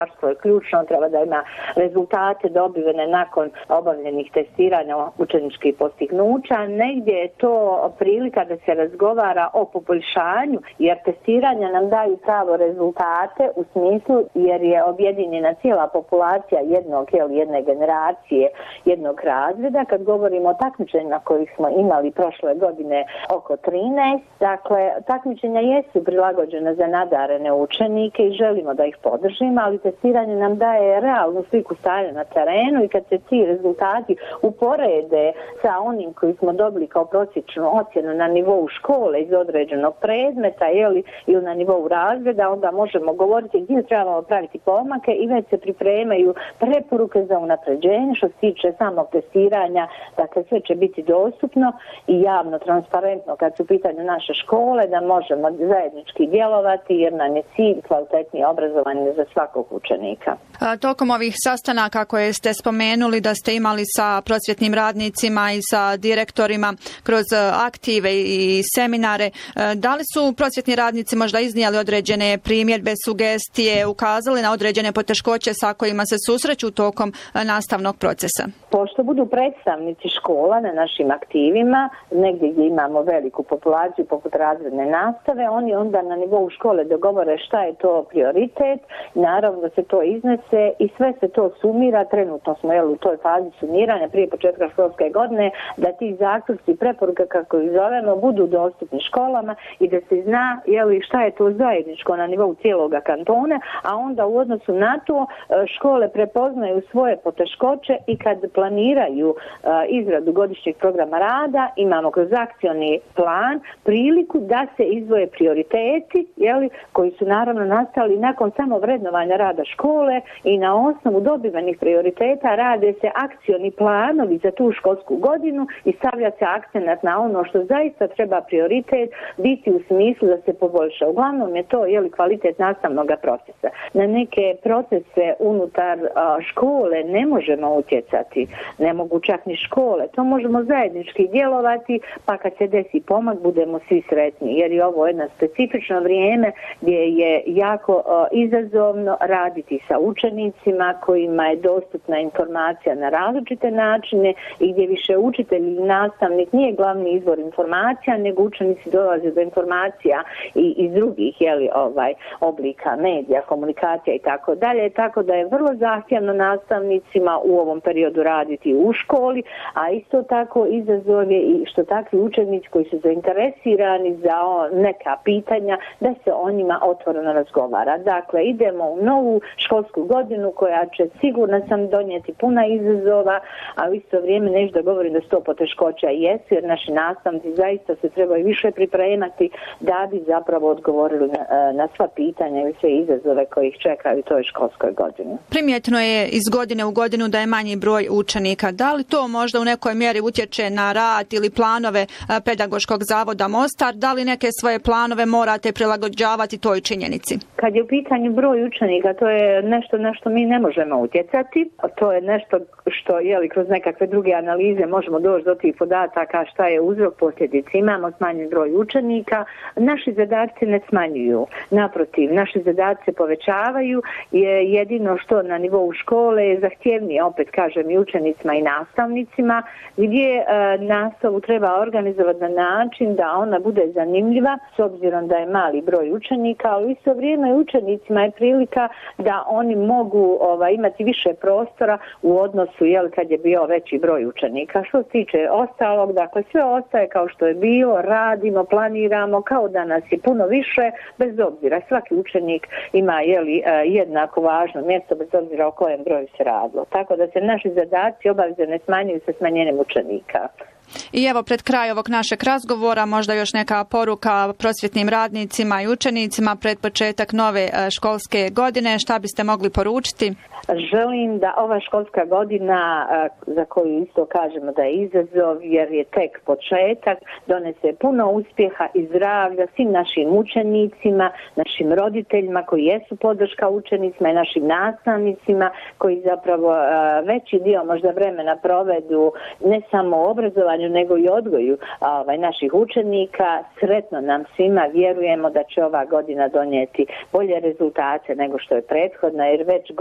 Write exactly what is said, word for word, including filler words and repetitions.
je ključno, treba da ima rezultate dobivene nakon obavljenih testiranja učeničkih postignuća. Negdje je to prilika da se razgovara o poboljšanju, jer testiranja nam daju pravo rezultate u smislu jer je objedinjena cijela populacija jednog ili jedne generacije, jednog razreda. Kad govorimo o takmičenjima kojih smo imali prošle godine oko trinaest, dakle, takmičenja jesu prilagođena za nadarene učenike i želimo da ih podržimo, ali testiranje nam daje realnu sliku stanja na terenu i kad se ti rezultati uporede sa onim koji smo dobili kao prosječnu ocjenu na nivou škole iz određenog predmeta ili, ili na nivou razreda, onda možemo govoriti gdje trebamo praviti pomake i već se pripremaju preporuke za unapređenje što se tiče samog testiranja. Dakle, sve će biti dostupno i javno, transparentno kad su u pitanju naše škole, da možemo zajednički djelovati jer nam je cilj kvalitetnije obrazovanje za svakog učenika. A, tokom ovih sastanaka koje ste spomenuli da ste imali sa prosvjetnim radnicima i sa direktorima kroz aktive i seminare, da li su prosvjetni radnici možda iznijeli određene primjedbe, sugestije, ukazali na određene poteškoće sa kojima se susreću tokom nastavnog procesa? Pošto budu predstavnici škola na našim aktivima, negdje gdje imamo veliku populaciju poput razredne nastave, oni onda na nivou škole dogovore šta je to prioritet, naravno da se to iznese i sve se to sumira. Trenutno smo jel, u toj fazi sumiranja prije početka školske godine, da ti zaključci, preporuke kako ih zovemo, budu dostupni školama i da se zna jel, šta je to zajedničko na nivou cijeloga kantona, a onda u odnosu na to škole prepoznaju svoje poteškoće i kad planiraju uh, izradu godišnjeg programa rada, imamo kroz akcioni plan priliku da se izdvoje prioriteti jeli, koji su naravno nastali nakon samo vrednovanja rada škole i na osnovu dobivenih prioriteta rade se akcioni planovi za tu školsku godinu i stavlja se akcenat na ono što zaista treba prioritet biti u smislu da se poboljša. Uglavnom je to jeli, kvalitet nastavnog procesa. Na neke procese unutar uh, škole ne možemo utjecati, ne mogu čak ni škole, to možemo zajednički djelovati, pa kad se desi pomak budemo svi sretni, jer je ovo jedno specifično vrijeme gdje je jako uh, izazovno raditi sa učenicima kojima je dostupna informacija na različite načine i gdje više učitelj ili nastavnik nije glavni izvor informacija, nego učenici dolaze do informacija i iz drugih jeli, ovaj, oblika medija, komunikacija i tako dalje, tako da je vrlo zahtjevno nastavnicima u ovom periodu raditi u školi, a isto tako izazov je i što takvi učenici koji su zainteresirani za neka pitanja, da se o njima otvoreno razgovara. Dakle, idemo u novu školsku godinu koja će sigurno sam donijeti puna izazova, a u isto vrijeme nešto da govorim da sto poteškoća jesu, jer naši nastavnici zaista se trebaju više pripremati da bi zapravo odgovorili na, na sva pitanja i sve izazove koji ih čekaju u toj školskoj godini. Primjetno je iz godine u godinu da je manji broj učenika. Da li to možda u nekoj mjeri utječe na rad ili planove Pedagoškog zavoda Mostar? Da li neke svoje planove morate prilagođavati toj činjenici? Kad je u pitanju broj učenika, to je nešto na što mi ne možemo utjecati. To je nešto što jeli, kroz nekakve druge analize možemo doći do tih podataka šta je uzrok, posljedice. Imamo smanjen broj učenika. Naši zadaci ne smanjuju. Naprotiv, naši zadaci se povećavaju. Je jedino što na nivou škole je zahtjevnije, opet kažem, i učenicima i nastavnicima, gdje e, nastavu treba organizovati na način da ona bude zanimljiva, s obzirom da je mali broj učenika, ali u isto vrijeme učenicima je prilika da oni mogu ovaj, imati više prostora u odnosu jel, kad je bio veći broj učenika. Što se tiče ostalog, dakle sve ostaje kao što je bilo, radimo, planiramo, kao da nas je puno više, bez obzira. Svaki učenik ima jeli, jednako važno mjesto, bez obzira o kojem broju se radilo. Tako da se naši zadaci obaveze ne smanjuju sa smanjenjem učenika. I evo pred kraj ovog našeg razgovora možda još neka poruka prosvjetnim radnicima i učenicima pred početak nove školske godine. Šta biste mogli poručiti? Želim da ova školska godina, za koju isto kažemo da je izazov, jer je tek početak, donese puno uspjeha i zdravlja svim našim učenicima, našim roditeljima koji jesu podrška učenicima i našim nastavnicima koji zapravo veći dio možda vremena provedu ne samo u obrazovanju vaspitanju nego i odgoju ovaj, naših učenika. Sretno nam svima, vjerujemo da će ova godina donijeti bolje rezultate nego što je prethodna, jer već